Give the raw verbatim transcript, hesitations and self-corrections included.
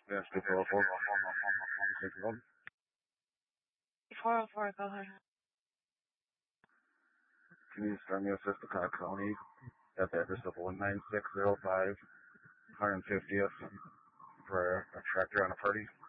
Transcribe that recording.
Yes, two four oh four. four oh four, go ahead. Can you send me a assist to Cobb County at the address of one nine six zero five one hundred fiftieth for a tractor on a party?